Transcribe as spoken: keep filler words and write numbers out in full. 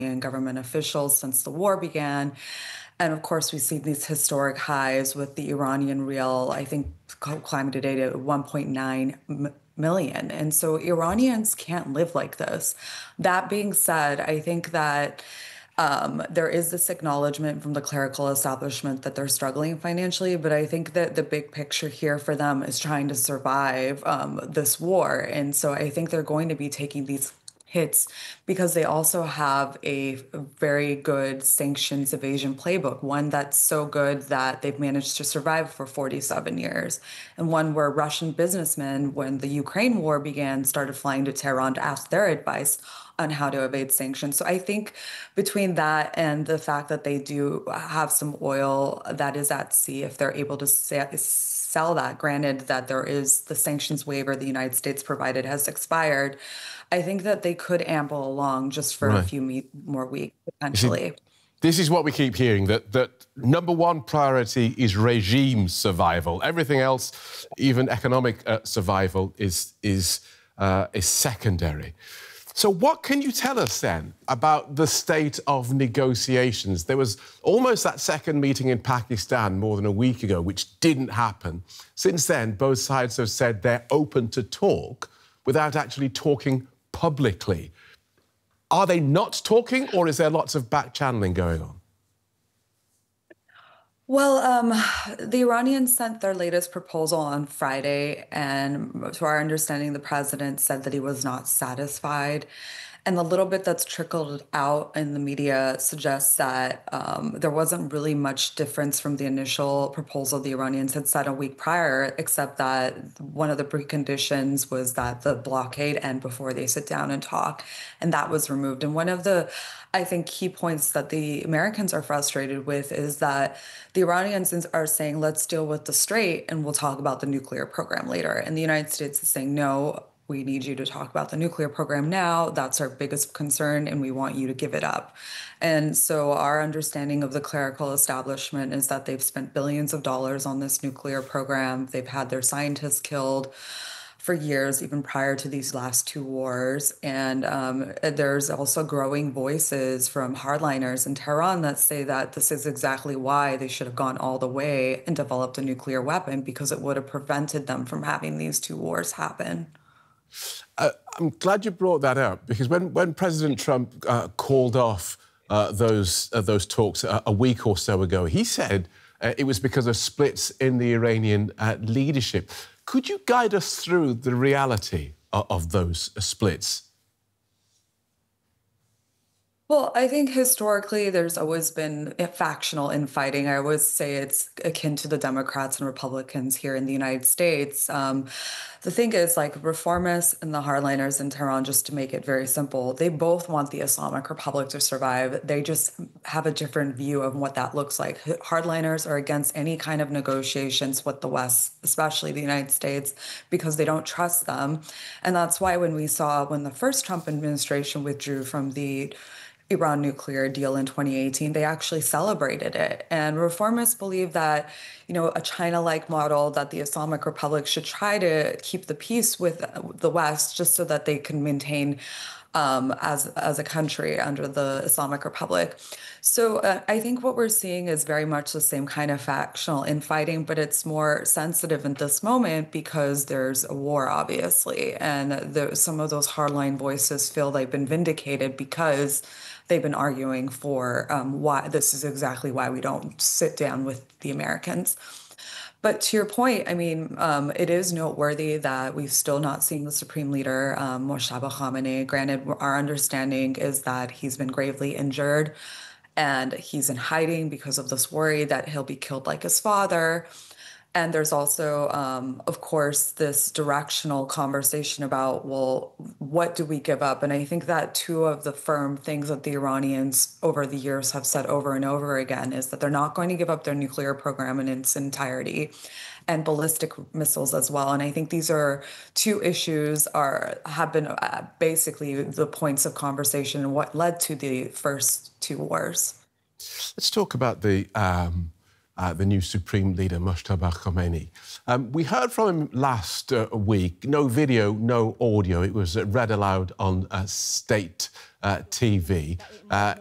government officials since the war began. And of course, we see these historic highs with the Iranian real, I think, climbing today to one point nine million. And so Iranians can't live like this. That being said, I think that um, there is this acknowledgement from the clerical establishment that they're struggling financially, but I think that the big picture here for them is trying to survive um, this war. And so I think they're going to be taking these hits because they also have a very good sanctions evasion playbook, one that's so good that they've managed to survive for forty-seven years, and one where Russian businessmen, when the Ukraine war began, started flying to Tehran to ask their advice on how to evade sanctions. So I think between that and the fact that they do have some oil that is at sea, if they're able to sa- sell that, granted that there is the sanctions waiver the United States provided has expired, I think that they could amble along just for a Right. few me- more weeks, You see, potentially. this is what we keep hearing, that, that number one priority is regime survival. Everything else, even economic uh, survival, is, is, uh, is secondary. So what can you tell us then about the state of negotiations? There was almost that second meeting in Pakistan more than a week ago, which didn't happen. Since then, both sides have said they're open to talk without actually talking publicly. Are they not talking, or is there lots of back-channeling going on? Well, um, the Iranians sent their latest proposal on Friday, and to our understanding, the president said that he was not satisfied. And the little bit that's trickled out in the media suggests that um, there wasn't really much difference from the initial proposal the Iranians had said a week prior, except that one of the preconditions was that the blockade end before they sit down and talk, and that was removed. And one of the, I think, key points that the Americans are frustrated with is that the Iranians are saying, let's deal with the strait and we'll talk about the nuclear program later. And the United States is saying, no, we need you to talk about the nuclear program now. That's our biggest concern, and we want you to give it up. And so our understanding of the clerical establishment is that they've spent billions of dollars on this nuclear program. They've had their scientists killed for years, even prior to these last two wars. And um, there's also growing voices from hardliners in Tehran that say that this is exactly why they should have gone all the way and developed a nuclear weapon, because it would have prevented them from having these two wars happen. Uh, I'm glad you brought that up, because when, when President Trump uh, called off uh, those, uh, those talks a, a week or so ago, he said uh, it was because of splits in the Iranian uh, leadership. Could you guide us through the reality of, of those splits? Well, I think historically there's always been a factional infighting. I always say it's akin to the Democrats and Republicans here in the United States. Um, the thing is, like, reformists and the hardliners in Tehran, just to make it very simple, they both want the Islamic Republic to survive. They just have a different view of what that looks like. Hardliners are against any kind of negotiations with the West, especially the United States, because they don't trust them. And that's why when we saw when the first Trump administration withdrew from the Iran nuclear deal in twenty eighteen, they actually celebrated it. And reformists believe that, you know, a China-like model, that the Islamic Republic should try to keep the peace with the West just so that they can maintain um, as, as a country under the Islamic Republic. So uh, I think what we're seeing is very much the same kind of factional infighting, but it's more sensitive in this moment because there's a war, obviously. And the, some of those hardline voices feel they've been vindicated because they've been arguing for um, why this is exactly why we don't sit down with the Americans. But to your point, I mean, um, it is noteworthy that we've still not seen the Supreme Leader, um, Moshtaba Khamenei. Granted, our understanding is that he's been gravely injured and he's in hiding because of this worry that he'll be killed like his father. And there's also, um, of course, this directional conversation about, well, what do we give up? And I think that two of the firm things that the Iranians over the years have said over and over again is that they're not going to give up their nuclear program in its entirety, and ballistic missiles as well. And I think these are two issues are have been uh, basically the points of conversation and what led to the first two wars. Let's talk about the... Um... uh, the new Supreme Leader, Mujtaba Khomeini. Um, we heard from him last uh, week. No video, no audio. It was uh, read aloud on uh, state uh, T V. Uh,